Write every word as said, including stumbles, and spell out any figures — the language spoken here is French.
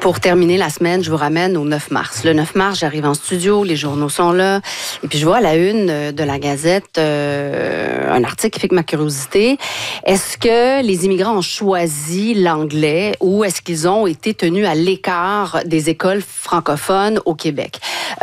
pour terminer la semaine, je vous ramène au neuf mars. Le neuf mars, j'arrive en studio, les journaux sont là, et puis je vois à la une de la Gazette euh, un article qui fait que ma curiosité. Est-ce que les immigrants ont choisi l'anglais ou est-ce qu'ils ont été tenus à l'écart des écoles francophones au Québec?